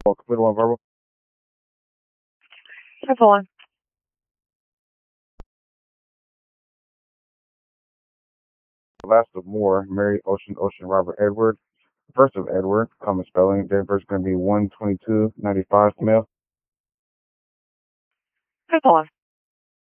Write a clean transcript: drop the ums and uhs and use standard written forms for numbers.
Complete one verbal. Triple one. Last of Moore, Mary Ocean Robert Edward. First of Edward, common spelling. Date of birth is going to be 1/22/95, male. Triple one.